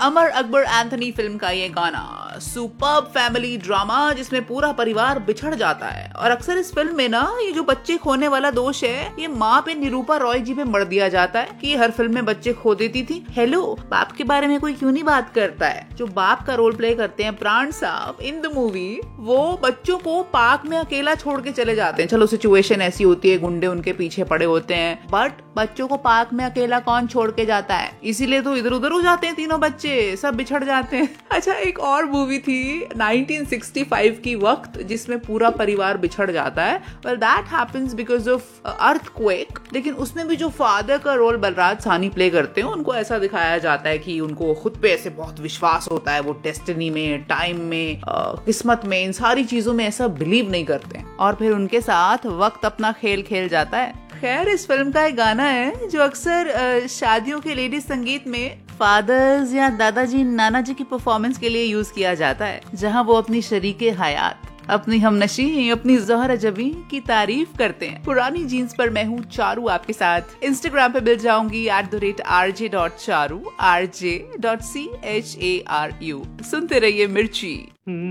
Amar Akbar Anthony film का ये गाना सुपर्ब फैमिली ड्रामा जिसमें पूरा परिवार बिछड़ जाता है। और अक्सर इस फिल्म में ना ये जो बच्चे खोने वाला दोष है ये माँ पे निरूपा रॉय जी पे मर दिया जाता है कि हर फिल्म में बच्चे खो देती थी। हेलो, बाप के बारे में कोई क्यों नहीं बात करता है? जो बाप का रोल प्ले करते हैं प्राण साहब इन द मूवी, वो बच्चों को पार्क में अकेला छोड़ के चले जाते हैं। चलो सिचुएशन ऐसी होती है, गुंडे उनके पीछे पड़े होते हैं, बट बच्चों को पार्क में अकेला कौन छोड़ के जाता है? इसीलिए तो इधर उधर हो जाते हैं तीनों बच्चे, सब बिछड़ जाते हैं। अच्छा, एक और मूवी थी 1965 की वक्त जिसमें पूरा परिवार बिछड़ जाता है। Well that happens because of earthquake. लेकिन उसमें भी जो फादर का रोल बलराज साहनी प्ले करते हैं उनको ऐसा दिखाया जाता है कि उनको खुद पे ऐसे बहुत विश्वास होता है, वो डेस्टिनी में, टाइम में, किस्मत में, इन सारी चीजों में ऐसा बिलीव नहीं करते हैं और फिर उनके साथ वक्त अपना खेल खेल जाता है। खैर, इस फिल्म का एक गाना है जो अक्सर शादियों के लेडीज संगीत में फादर्स या दादाजी नाना जी की परफॉर्मेंस के लिए यूज किया जाता है, जहां वो अपनी शरीके हयात, अपनी हमनशी, अपनी ज़ोहरा जबी की तारीफ करते हैं। पुरानी जीन्स पर मैं हूँ चारू आपके साथ। इंस्टाग्राम पे मिल जाऊंगी @rj.charu, rj.charu। सुनते रहिए मिर्ची।